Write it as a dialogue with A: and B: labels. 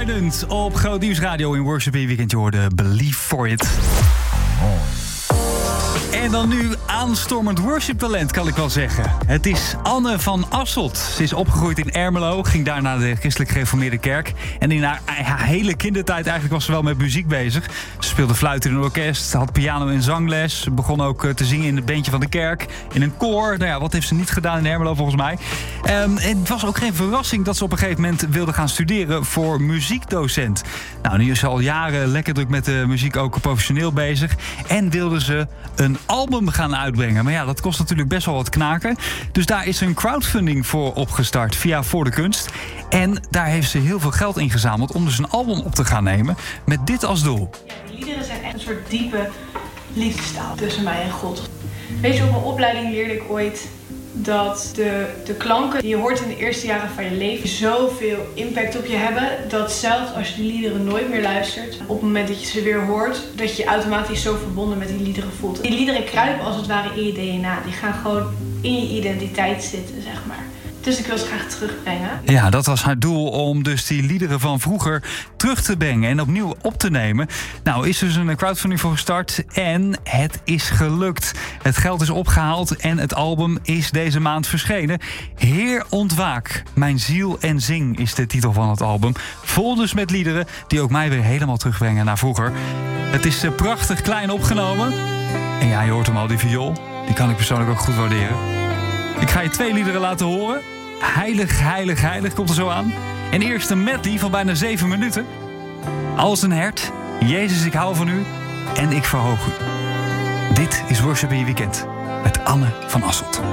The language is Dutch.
A: Eminent op Groot Nieuws Radio in Worship Weekend. Je hoorde Believe For It. En dan nu aanstormend worshiptalent, kan ik wel zeggen. Het is Anne van Asselt. Ze is opgegroeid in Ermelo, ging daar naar de Christelijk Gereformeerde Kerk. En in haar hele kindertijd eigenlijk was ze wel met muziek bezig. Ze speelde fluit in een orkest, had piano- en zangles. Ze begon ook te zingen in het bandje van de kerk, in een koor. Nou ja, wat heeft ze niet gedaan in Ermelo volgens mij? En het was ook geen verrassing dat ze op een gegeven moment wilde gaan studeren voor muziekdocent. Nou, nu is ze al jaren lekker druk met de muziek, ook professioneel bezig. En wilde ze een album gaan uitbrengen. Maar ja, dat kost natuurlijk best wel wat knaken. Dus daar is een crowdfunding voor opgestart via Voor de Kunst. En daar heeft ze heel veel geld ingezameld om dus een album op te gaan nemen met dit als doel.
B: Ja, die liederen zijn echt een soort diepe liefdestaal tussen mij en God. Weet je, op mijn opleiding leerde ik ooit dat de klanken die je hoort in de eerste jaren van je leven zoveel impact op je hebben, dat zelfs als je die liederen nooit meer luistert, op het moment dat je ze weer hoort, dat je automatisch zo verbonden met die liederen voelt. Die liederen kruipen als het ware in je DNA. Die gaan gewoon in je identiteit zitten, zeg maar. Dus ik wil ze graag terugbrengen.
A: Ja, dat was haar doel, om dus die liederen van vroeger terug te brengen en opnieuw op te nemen. Nou, is dus een crowdfunding voor gestart en het is gelukt. Het geld is opgehaald en het album is deze maand verschenen. Heer ontwaak, mijn ziel en zing is de titel van het album. Vol dus met liederen die ook mij weer helemaal terugbrengen naar vroeger. Het is prachtig klein opgenomen. En ja, je hoort hem al, die viool. Die kan ik persoonlijk ook goed waarderen. Ik ga je 2 liederen laten horen. Heilig, heilig, heilig komt er zo aan. En eerst een medley van bijna 7 minuten. Als een hert, Jezus, ik hou van u en ik verhoog u. Dit is Worship in je Weekend met Anne van Asselt.